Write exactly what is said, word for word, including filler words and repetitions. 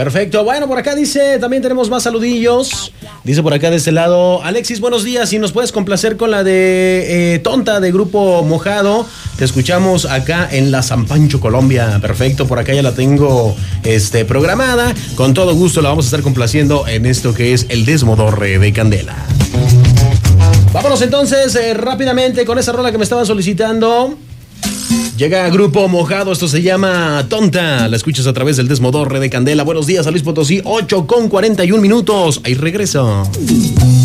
Perfecto. Bueno, por acá dice, también tenemos más saludillos. Dice por acá de este lado, Alexis, buenos días. Si nos puedes complacer con la de eh, Tonta de Grupo Mojado. Te escuchamos acá en la San Pancho, Colombia. Perfecto, por acá ya la tengo este, programada. Con todo gusto la vamos a estar complaciendo en esto que es el Desmodorre de Candela. Vámonos entonces eh, rápidamente con esa rola que me estaban solicitando. Llega Grupo Mojado, esto se llama Tonta. La escuchas a través del Desmodorre de Candela. Buenos días, San Luis Potosí, ocho con cuarenta y un minutos. Ahí regreso.